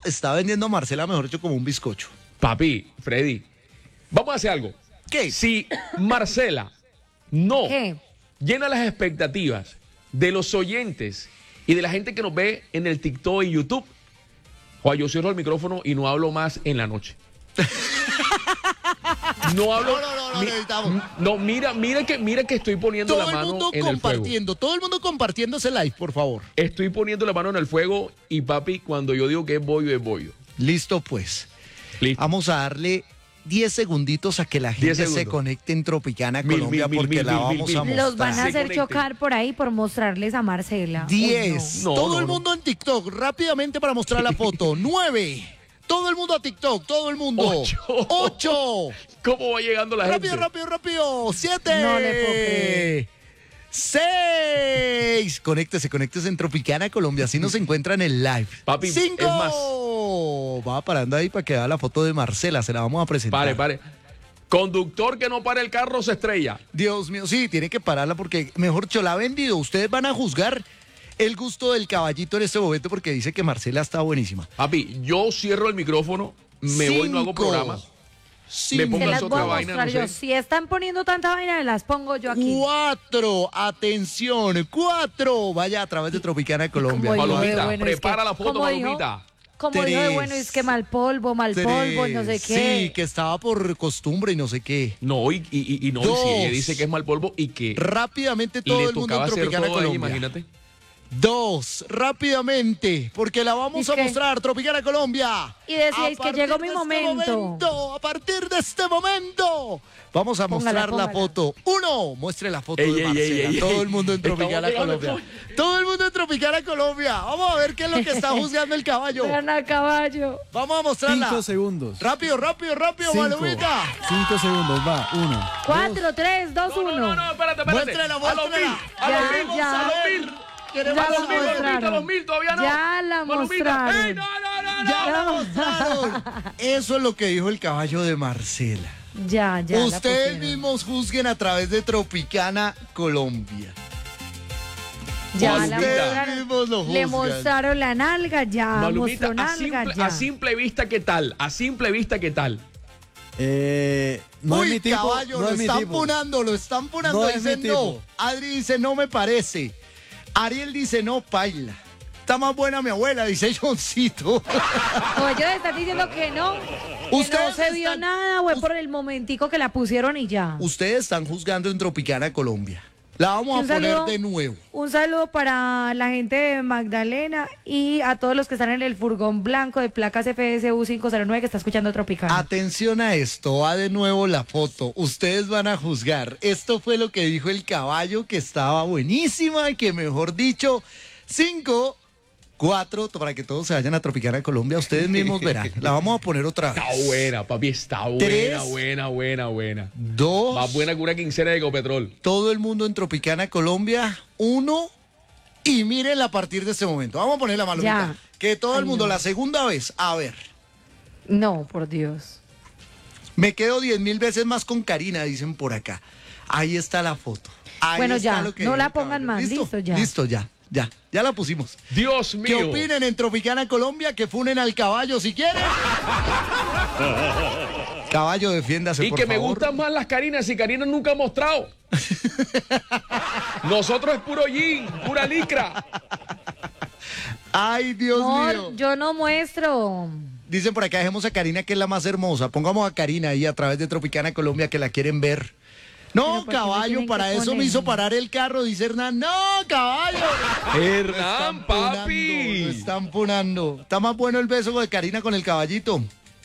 está vendiendo a Marcela, mejor dicho, como un bizcocho. Papi, Freddy, vamos a hacer algo. ¿Qué? Si Marcela no ¿Qué? llena las expectativas de los oyentes y de la gente que nos ve en el TikTok y YouTube, yo cierro el micrófono y no hablo más en la noche. No hablo. No, necesitamos. No, mira que estoy poniendo Todo la el mano mundo en el fuego. compartiendo, todo el mundo compartiendo ese live, por favor. Estoy poniendo la mano en el fuego y papi, cuando yo digo que es bollo, es bollo. Listo, pues. Listo. Vamos a darle 10 segunditos a que la gente 10 se segundos. conecte en Tropicana, Mil, Colombia, mil, porque mil, la mil, vamos mil, a mil. mostrar. Los van a Se hacer conecten. chocar por ahí por mostrarles a Marcela. 10. No, Todo no, el no. mundo en TikTok, rápidamente para mostrar la foto. 9. Todo el mundo a TikTok, todo el mundo. 8. ¿Cómo va llegando la gente? Rápido. 7. No le puedo creer. 6. Conéctese en Tropicana, Colombia. Así nos encuentran en el live. Papi, 5. es más. Va parando ahí para que vea la foto de Marcela. Se la vamos a presentar. Pare. Conductor que no pare el carro se estrella. Dios mío, sí, tiene que pararla porque, mejor dicho, la ha vendido. Ustedes van a juzgar el gusto del caballito en este momento porque dice que Marcela está buenísima. Papi, yo cierro el micrófono, me voy, no hago programa. Me pongo Se a las voy otra a vaina, mostrar no yo. sé. Si están poniendo tanta vaina, las pongo yo aquí. 4, atención, 4. Vaya a través de Tropicana, Colombia. Como dijo de Palomita, bueno, es prepara que- la foto, como dijo- Palomita. Como dijo de 3, bueno, es que mal polvo, no sé qué. Sí, que estaba por costumbre y no sé qué. No, y no, y si 2. ella dice que es mal polvo y que Rápidamente todo le el mundo tocaba en hacer Tropicana, todo ahí, Colombia. imagínate. 2, rápidamente, porque la vamos ¿Y a qué? mostrar, Tropicana, Colombia. Y decíais A que llegó mi partir de momento. A partir de este momento, vamos a Póngala, mostrar la póngala. foto. 1, muestre la foto Ey, de ey, Marcela. ey, Todo ey. el mundo en Estamos Tropicana, llegando Colombia. Todo el mundo en Tropicana, Colombia. Vamos a ver qué es lo que está juzgando el caballo. Vean a caballo. Vamos a mostrarla. 5 segundos. Rápido, 5 Malumita. segundos, va. 1. 4, 3, 2, 1. No, espérate. Muéstrela. A los mil, Ya. a los mil. Queremos Ya la saber. mostraron. A los mil, todavía no. Ya la Palomita. mostraron. ¡Ey, no! Ya la mostraron. Eso es lo que dijo el caballo de Marcela. Ya. la Ustedes pusieron. mismos juzguen a través de Tropicana, Colombia. Ya Malumita. la Ustedes mostraron. mismos lo Le juzgan. mostraron la nalga, ya. Malumita, Mostró nalga, ya. a simple vista, ¿qué tal? A simple vista, ¿qué tal? No Uy, es mi tipo. caballo, no lo es mi están tipo. punando, lo están punando. No es mi Dicen no. tipo. Adri dice no me parece. Ariel dice no, paila. Está más buena mi abuela, dice Johncito. Como ellos están diciendo que no. Que no Ustedes se vio están- nada, güey, por el momentico que la pusieron y ya. Ustedes están juzgando en Tropicana, Colombia. La vamos a Un poner saludo. de nuevo. Un saludo para la gente de Magdalena y a todos los que están en el furgón blanco de placas FSU 509 que está escuchando Tropicana. Atención a esto, va de nuevo la foto. Ustedes van a juzgar. Esto fue lo que dijo el caballo, que estaba buenísima, que mejor dicho, 5, 4, para que todos se vayan a Tropicana, Colombia. Ustedes mismos verán. La vamos a poner otra vez. Está buena, papi, está Tres. buena. 2, Más buena que una quincena de Ecopetrol. todo el mundo en Tropicana, Colombia. 1, y miren a partir de este momento. Vamos a poner la malumita. Ya. Que todo el Ay, mundo, no. la segunda vez, a ver. No, por Dios. Me quedo 10,000 veces más con Karina, dicen por acá. Ahí está la foto. Ahí Bueno, está ya, lo que no dijo la el pongan caballo. más, listo, ya. Listo, ya la pusimos. Dios ¿Qué mío. opinen en Tropicana, Colombia? Que funen al caballo si quieren. Caballo, defiéndase, Y por que me favor. gustan más las Karinas y Karina nunca ha mostrado. Nosotros es puro jean, pura licra. Ay, Dios mío. No, yo no muestro. Dicen por acá, dejemos a Karina, que es la más hermosa. Pongamos a Karina ahí a través de Tropicana, Colombia, que la quieren ver. Pero No, ¿por qué me caballo, tienen que para eso me poner? hizo parar el carro, dice Hernán. No, caballo. Hernán, Lo papi. están punando. Está más bueno el beso de Karina con el caballito.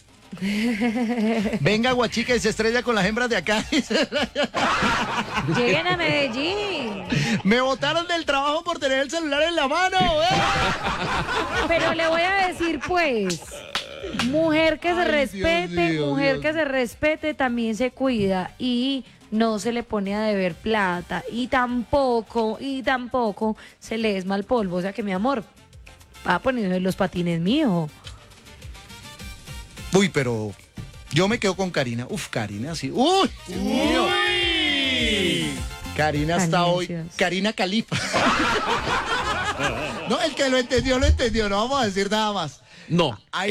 Venga, guachica, y se estrella con las hembras de acá. Lleguen a Medellín. Me botaron del trabajo por tener el celular en la mano. Pero le voy a decir, pues, mujer que se Ay, respete, Dios mío, mujer Dios. que se respete también se cuida y no se le pone a deber plata y tampoco se le es mal polvo. O sea que, mi amor, va a poner los patines míos. Uy, pero yo me quedo con Karina. Uf, Karina, sí. Uy, Dios mío. Karina está hoy. Anuncios. Karina Califa. No, el que lo entendió, no vamos a decir nada más. No. Ahí